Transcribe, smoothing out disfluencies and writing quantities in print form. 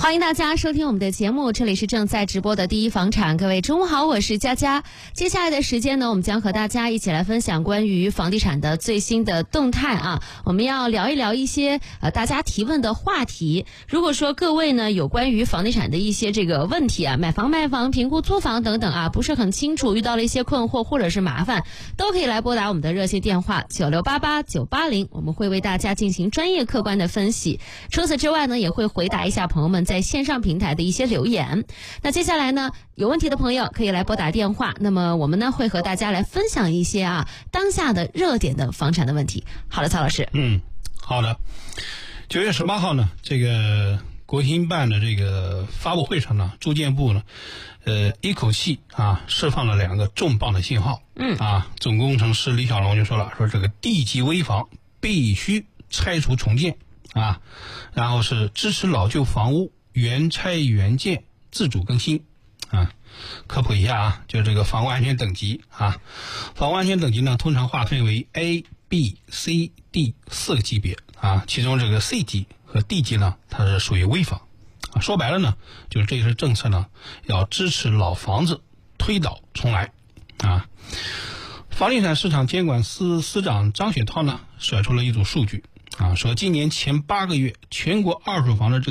欢迎大家收听我们的节目，这里是正在直播的第一房产。各位中午好，我是佳佳。接下来的时间呢，我们将和大家一起来分享关于房地产的最新的动态啊。我们要聊一聊一些大家提问的话题。如果说各位呢有关于房地产的一些这个问题啊，买房卖房、评估租房等等啊，不是很清楚，遇到了一些困惑或者是麻烦，都可以来拨打我们的热线电话9688-980，我们会为大家进行专业客观的分析。除此之外呢，也会回答一下朋友们在线上平台的一些留言。那接下来呢，有问题的朋友可以来拨打电话，那么我们呢会和大家来分享一些当下的热点的房产的问题。好的，曹老师。 好的。9月18号呢，这个国新办的这个发布会上呢，住建部呢一口气释放了2个重磅的信号。总工程师李小龙就说了，说这个地级危房必须拆除重建然后是支持老旧房屋原拆原建自主更新科普一下就是这个房屋安全等级房屋安全等级呢通常划分为 A、B、C、D 4个级别其中这个 C 级和 D 级呢它是属于危房说白了呢就是这些政策呢要支持老房子推倒重来房地产市场监管司司长张雪涛呢甩出了一组数据说今年前8个月全国二手房的这个